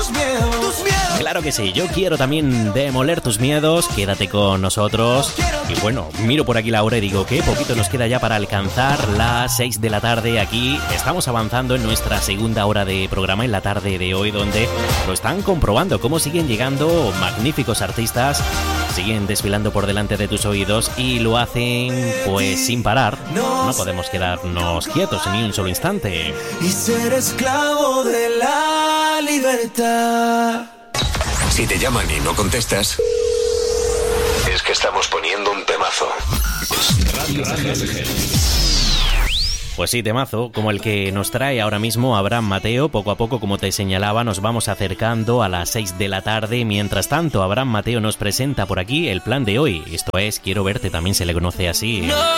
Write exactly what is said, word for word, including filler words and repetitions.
tus miedos, tus miedos. Claro que sí, yo quiero también demoler tus miedos, quédate con nosotros. Y bueno, miro por aquí la hora y digo que poquito nos queda ya para alcanzar las seis de la tarde aquí. Estamos avanzando en nuestra segunda hora de programa en la tarde de hoy, donde lo están comprobando cómo siguen llegando magníficos artistas, siguen desfilando por delante de tus oídos y lo hacen pues sin parar. No podemos quedarnos quietos ni un solo instante. Y ser esclavo de la libertad. Si te llaman y no contestas, es que estamos poniendo un temazo. Pues sí, temazo, como el que nos trae ahora mismo Abraham Mateo. Poco a poco, como te señalaba, nos vamos acercando a las seis de la tarde. Mientras tanto, Abraham Mateo nos presenta por aquí el plan de hoy. Esto es Quiero Verte, también se le conoce así.